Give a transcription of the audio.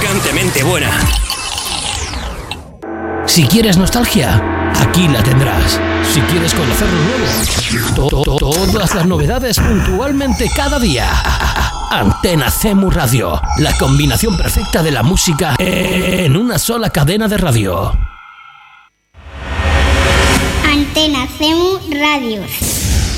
espeluznantemente buena. Si quieres nostalgia, aquí la tendrás. Si quieres conocer lo nuevo, todas las novedades puntualmente cada día. Antena CEMU Radio, la combinación perfecta de la música en una sola cadena de radio. Antena CEMU Radio.